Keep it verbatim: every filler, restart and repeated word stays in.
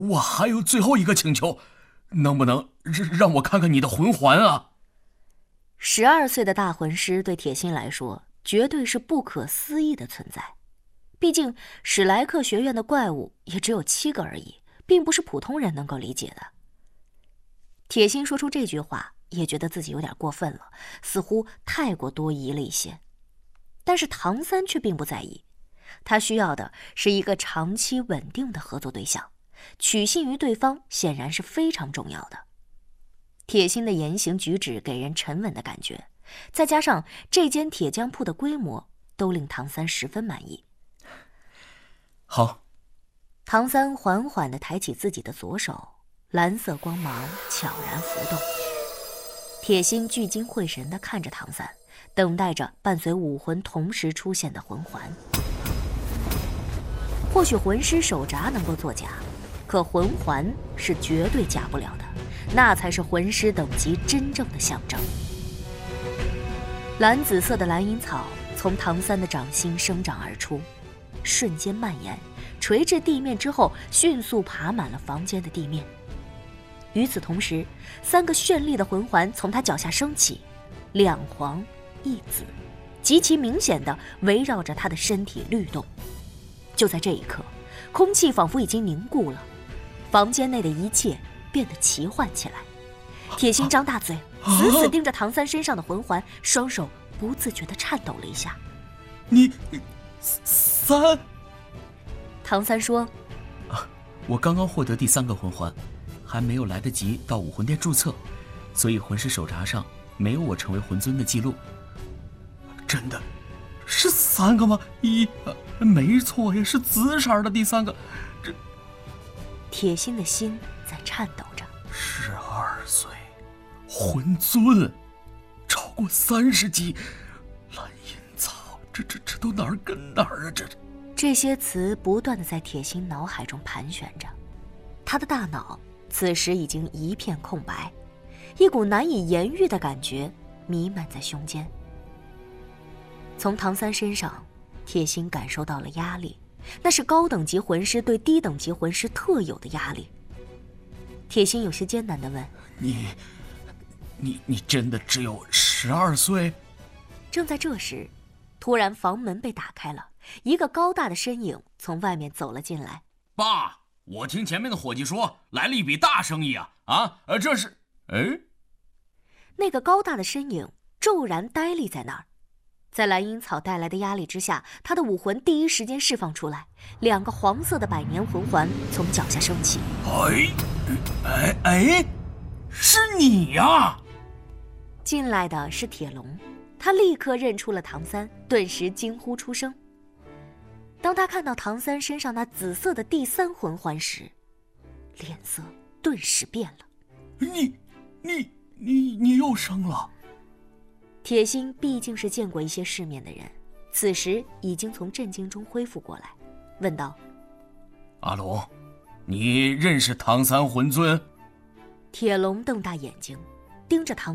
我还有最后一个请求，能不能让我看看你的魂环啊？ 十二岁的大魂师对铁心来说，绝对是不可思议的存在。毕竟史莱克学院的怪物也只有七个而已，并不是普通人能够理解的。铁心说出这句话，也觉得自己有点过分了，似乎太过多疑了一些。但是唐三却并不在意，他需要的是一个长期稳定的合作对象，取信于对方显然是非常重要的。铁心的言行举止给人沉稳的感觉，再加上这间铁匠铺的规模，都令唐三十分满意。 好。 唐三缓缓地抬起自己的左手，蓝色光芒悄然浮动。铁心聚精会神地看着唐三，等待着伴随武魂同时出现的魂环。或许魂师手札能够作假，可魂环是绝对假不了的，那才是魂师等级真正的象征。蓝紫色的蓝银草从唐三的掌心生长而出，瞬间蔓延，垂至地面之后，迅速爬满了房间的地面。与此同时，三个绚丽的魂环从他脚下升起，两黄一紫，极其明显地围绕着他的身体律动。就在这一刻，空气仿佛已经凝固了，房间内的一切变得奇幻起来。铁心张大嘴，死死盯着唐三身上的魂环，双手不自觉地颤抖了一下。 你三？ 唐三说：“ 啊，我刚刚获得第三个魂环，还没有来得及到武魂殿注册，所以魂师手札上没有我成为魂尊的记录。真的是三个吗？一，没错呀，是紫色的第三个。这……” 铁心的心在颤抖着。 十二岁，魂尊，超过三十级，蓝银草，这这这都哪儿跟哪儿啊？这这些词不断地在铁心脑海中盘旋着，他的大脑此时已经一片空白，一股难以言喻的感觉弥漫在胸间。从唐三身上，铁心感受到了压力，那是高等级魂师对低等级魂师特有的压力。铁心有些艰难地问：“ 你，你，你真的只有十二岁？” 正在这时，突然房门被打开了，一个高大的身影从外面走了进来。 爸，我听前面的伙计说来了一笔大生意啊！啊，呃，这是……哎， 那个高大的身影骤然呆立在那儿，在蓝银草带来的压力之下，他的武魂第一时间释放出来，两个黄色的百年魂环从脚下升起。 哎，哎哎，是你呀！ 进来的是铁龙，他立刻认出了唐三，顿时惊呼出声。当他看到唐三身上那紫色的第三魂环时，脸色顿时变了。 你你你你又生了？ 铁心毕竟是见过一些世面的人，此时已经从震惊中恢复过来，问道：“ 阿龙，你认识唐三魂尊？” 铁龙瞪大眼睛，盯着唐